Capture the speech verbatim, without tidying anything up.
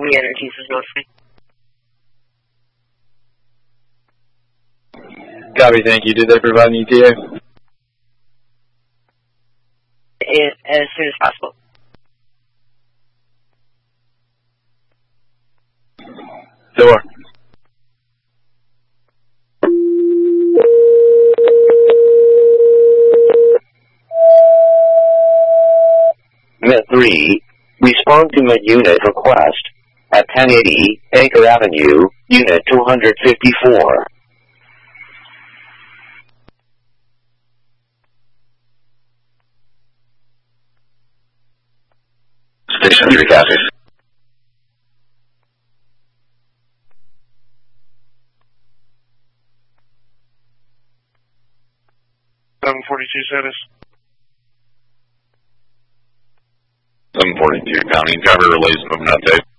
We Energies is notified. Copy, thank you. Did they provide an E T A? It, as soon as possible. Door. Met three, respond to Met Unit request at ten eighty Baker Avenue, Unit two fifty-four. Station three copy. seven forty-two status. seven forty-two, counting driver relays moving update.